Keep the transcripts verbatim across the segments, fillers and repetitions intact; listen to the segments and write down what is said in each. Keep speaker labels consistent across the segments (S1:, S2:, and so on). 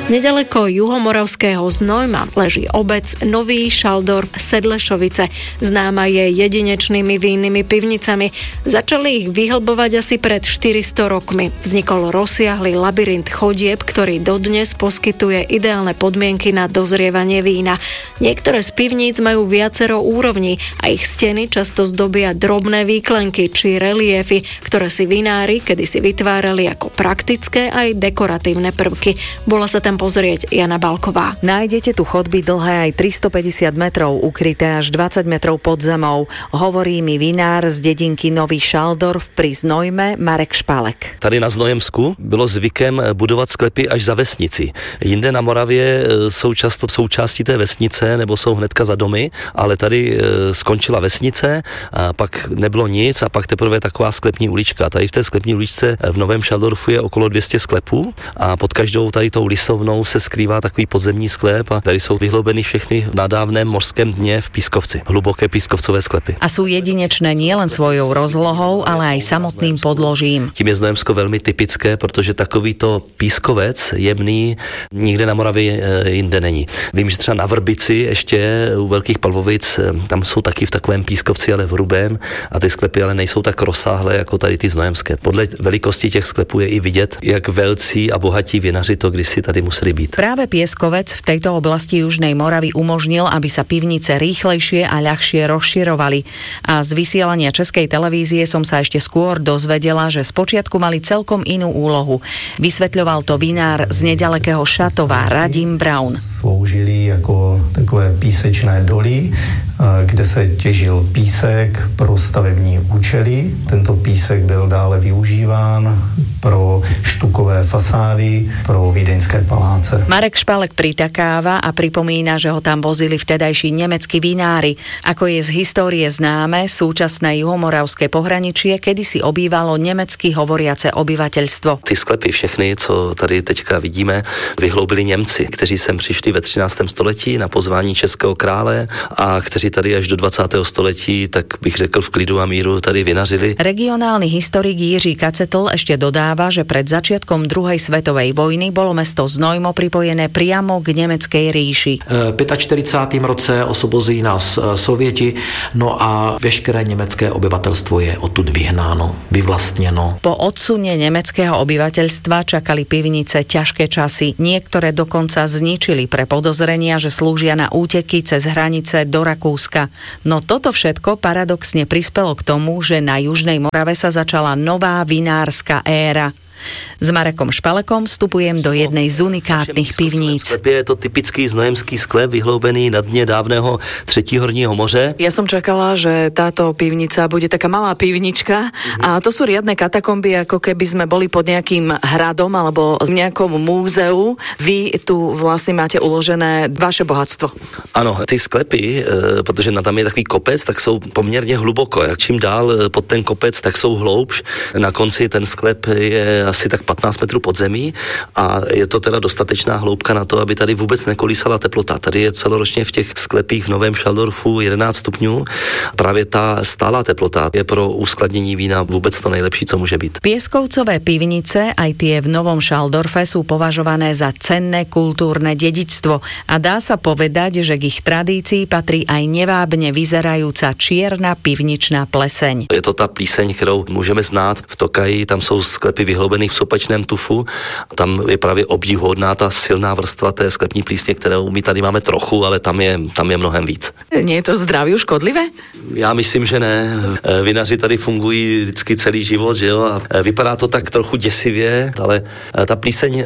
S1: Nedaleko juhomoravského Znojma leží obec Nový Šaldorf Sedlešovice. Známa je jedinečnými vinnými pivnicami. Začali ich vyhlbovať asi pred štyristo rokmi. Vznikol rozsiahly labyrint chodieb, ktorý dodnes poskytuje ideálne podmienky na dozrievanie vína. Niektoré z pivníc majú viacero úrovní a ich steny často zdobia drobné výklenky či reliefy, ktoré si vinári kedysi vytvárali ako praktické aj dekoratívne prvky. Bola sa tam pozrieť Jana Balková.
S2: Nájdete tu chodby dlhé aj tristopäťdesiat metrov, ukryté až dvadsať metrov pod zemou. Hovorí mi vinár z dedinky Nový Šaldorf pri Znojme Marek Špalek.
S3: Tady na Znojemsku bylo zvykem budovat sklepy až za vesnici. Jinde na Moravě jsou často součástí té vesnice nebo jsou hnedka za domy, ale tady skončila vesnice a pak nebylo nic a pak teprve taková sklepní ulička. Tady v té sklepní uličce v Novém Šaldorfu je okolo dvě stě sklepů a pod každou tady tou lisovnou se skrývá takový podzemní sklep a tady jsou vyhloubeny všechny na dávném mořském dně v pískovci. Hluboké pískovcové sklepy.
S2: A sú jedinečné nielen svojou rozlohou, ale aj samotným podložím.
S3: Tím je Znojemsko velmi typické, protože takovýto pískovec jemný nikde na Moravě jinde není. Vím, že třeba na Vrbici ještě u Velkých Palvovic, tam jsou taky v takovém pískovci, ale v hrubém a ty sklepy ale nejsou tak rozsáhlé jako tady ty znojemské. Podle velikosti těch sklepů je i vidět, jak velcí a bohatí vinaři to kdysi tady museli být.
S2: Práve pieskovec v tejto oblasti Južnej Moravy umožnil, aby sa pivnice rýchlejšie a ľahšie rozširovali. A z vysielania Českej televízie som sa ešte skôr dozvedela, že spočiatku mali celkom inú úlohu. Vysvetľoval to vinár z nedalekého Šatova Radim Braun.
S4: Sloužili jako takové písečné doly, kde se těžil písek pro stavební účely. Tento písek byl dále využíván pro štukové fasády, pro vídeňské paláce.
S2: Marek Špalek pritakáva a pripomína, že ho tam vozili vtedajší nemeckí vinári. Ako je z histórie známe, súčasné juhomoravské pohraničie kedysi obývalo nemecky hovoriace obyvateľstvo.
S3: Ty sklepy všechny, co tady teďka vidíme, vyhloubili Němci, kteří sem přišli ve třináctém století na pozvání českého krále a kteří tady až do dvacátého století, tak bych řekl v klidu a míru, tady vinařili. Regionálny
S2: historik Jiří Kacetl ešte dodáva, že pred začiatkom druhej svetovej vojny bolo mesto Znojmo pripojené priamo k nemeckej ríši.
S5: V čtyřicátém pátém roce osobozují nás Sověti, no a veškeré německé obyvatelstvo je odtud vyhnáno, vyvlastněno.
S2: Po odsune nemeckého obyvateľstva čakali pivnice ťažké časy. Niektoré dokonca zničili pre podozrenia, že slúžia na úteky cez hranice do Rakúska. No toto všetko paradoxne prispelo k tomu, že na Južnej Morave sa začala nová vinárska éra. S Marekom Špalekom vstupujem do jednej z unikátnych pivníc.
S3: Je to typický znojemský sklep vyhloubený na dne dávneho Třetihorního moře.
S6: Ja som čakala, že táto pivnica bude taká malá pivnička mm-hmm. a to sú riadne katakomby, ako keby sme boli pod nejakým hradom alebo v nejakom múzeu. Vy tu vlastne máte uložené vaše bohatstvo.
S3: Ano, ty sklepy, protože na tam je takový kopec, tak jsou poměrně hluboko. Jak čím dál pod ten kopec, tak jsou hloubš. Na konci ten sklep je asi tak patnáct metrů pod zemí a je to teda dostatečná hloubka na to, aby tady vůbec nekolísala teplota. Tady je celoročně v těch sklepích v Novém Šaldorfu jedenáct stupňů. Právě ta stálá teplota je pro uskladnění vína vůbec to nejlepší, co může být.
S2: Pieskovcové pivnice, aj tie v Novom Šaldorfe, sú považované za cenné kultúrne dedičstvo a dá sa povedať, že k ich tradícii patrí aj nevábne vyzerajúca čierna pivničná pleseň.
S3: Je to ta plíseň, kterou můžeme znát v Tokaji, tam jsou sklepy vyhloubené v sopečném tufu. Tam je právě obdivuhodná ta silná vrstva té sklepní plísně, kterou my tady máme trochu, ale tam je, tam je mnohem víc.
S6: Nie je to zdraviu škodlivé?
S3: Já myslím, že ne. Vinaři tady fungují vždycky celý život, že jo? A vypadá to tak trochu děsivě, ale ta plíseň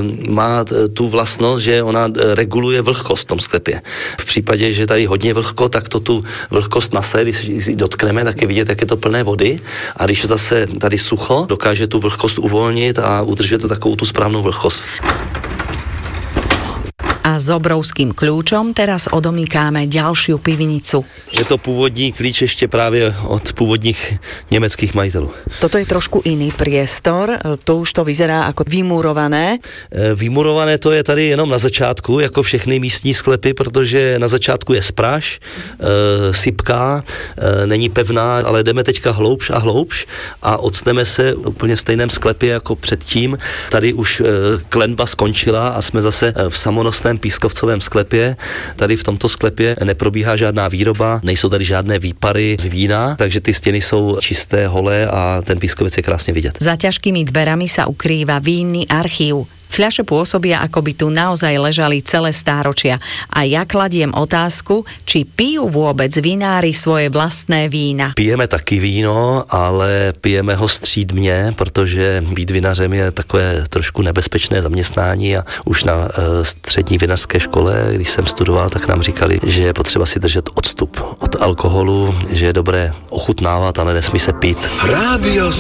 S3: má tu vlastnost, že ona reguluje vlhkost v tom sklepě. V případě, že tady hodně vlhko, tak to tu vlhkost nase, když si dotkneme, tak je vidět, jak je to plné vody. A když zase tady sucho, dokáže tu vlhkost uvolnit a udržet to takovou tu správnou vlhkost.
S2: A s obrovským kľúčom teraz odomýkáme ďalšiu pivnicu.
S3: Je to původní klíč ještě právě od původních německých majitelů.
S6: Toto je trošku iný priestor, tu už to vyzerá ako vymurované.
S3: Vymurované to je tady jenom na začátku, jako všechny místní sklepy, protože na začátku je spráž, e, sypká, e, není pevná, ale jdeme teďka hloubš a hloubš a odstneme se úplně v stejném sklepě jako předtím. Tady už e, klenba skončila a jsme zase v samonosném pískovcovém sklepě. Tady v tomto sklepě neprobíhá žádná výroba, nejsou tady žádné výpary z vína, takže ty stěny jsou čisté, holé a ten pískovec je krásně vidět.
S2: Za ťažkými dverami sa ukrýva vínny archív. Fľaše pôsobia, ako by tu naozaj ležali celé stáročia. A ja kladiem otázku, či pijú vôbec vinári svoje vlastné vína.
S3: Pijeme taky víno, ale pijeme ho střídmě, protože být vinařem je takové trošku nebezpečné zaměstnání a už na e, střední vinařské škole, když jsem studoval, tak nám říkali, že je potřeba si držet odstup od alkoholu, že je dobré ochutnávat, ale nesmí se pít. Rádio